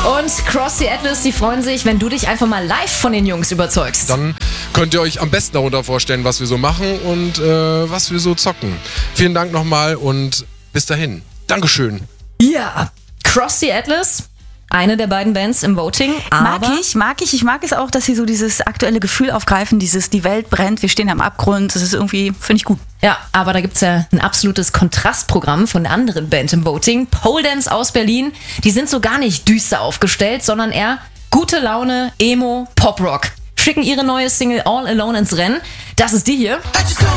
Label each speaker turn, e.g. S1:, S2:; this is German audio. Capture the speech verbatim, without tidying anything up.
S1: Und Cross the Atlas, die freuen sich, wenn du dich einfach mal live von den Jungs überzeugst.
S2: Dann könnt ihr euch am besten darunter vorstellen, was wir so machen und äh, was wir so zocken. Vielen Dank nochmal und bis dahin. Dankeschön.
S1: Ja, Cross the Atlas, eine der beiden Bands im Voting.
S3: Mag
S1: Aber
S3: ich, mag ich. Ich mag es auch, dass sie so dieses aktuelle Gefühl aufgreifen, dieses die Welt brennt, wir stehen am Abgrund. Das ist irgendwie, finde ich gut.
S1: Ja, aber da gibt's ja ein absolutes Kontrastprogramm von der anderen Band im Voting. Pole Dance aus Berlin. Die sind so gar nicht düster aufgestellt, sondern eher gute Laune, Emo, Pop-Rock. Schicken ihre neue Single All Alone ins Rennen. Das ist die hier.